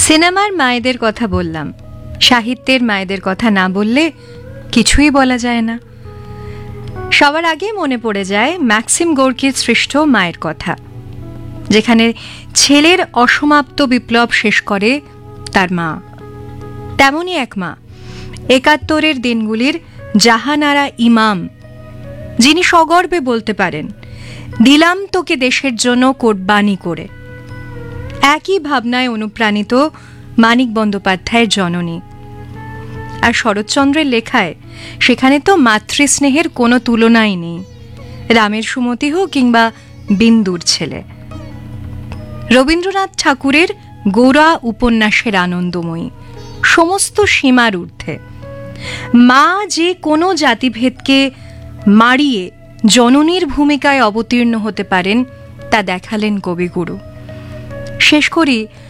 সিনেমার মায়েদের কথা বললাম, সাহিত্যের মায়েদের কথা না বললে কিছুই বলা যায় না। সবার আগে মনে পড়ে যায় ম্যাক্সিম গোর্কির সৃষ্ট মায়ের কথা, যেখানে ছেলের অসমাপ্ত বিপ্লব শেষ করে তার মা। তেমনই এক মা ৭১-এর দিনগুলির জাহানারা ইমাম, যিনি সগর্বে বলতে পারেন, দিলাম তোকে দেশের জন্য কোরবানি করে। একই ভাবনায় অনুপ্রাণিত মানিক বন্দ্যোপাধ্যায়ের জননী। আর শরৎচন্দ্রের লেখায় সেখানে তো মাতৃস্নেহের কোনো তুলনাই নেই, রামের সুমতি হোক কিংবা বিন্দুর ছেলে। রবীন্দ্রনাথ ঠাকুরের গোরা উপন্যাসের আনন্দময়ী, সমস্ত সীমার ঊর্ধ্বে। মা যে কোনো জাতিভেদকে মাড়িয়ে জননীর ভূমিকায় অবতীর্ণ হতে পারেন তা দেখালেন কবিগুরু। শেষ করি